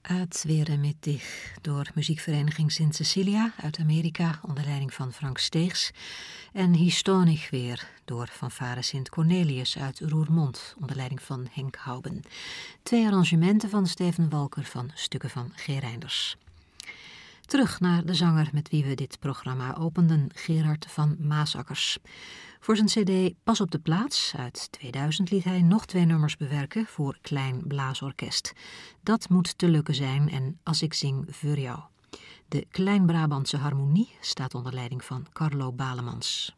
Het Weer met dich door muziekvereniging Sint Cecilia uit Amerika onder leiding van Frank Steegs en Histonig weer door fanfare Sint Cornelius uit Roermond onder leiding van Henk Houben. 2 arrangementen van Steven Walker van stukken van G. Reinders. Terug naar de zanger met wie we dit programma openden, Gerard van Maasakkers. Voor zijn cd Pas op de plaats uit 2000 liet hij nog 2 nummers bewerken voor klein blaasorkest. Dat moet te lukken zijn en Als ik zing voor jou. De Klein-Brabantse harmonie staat onder leiding van Carlo Balemans.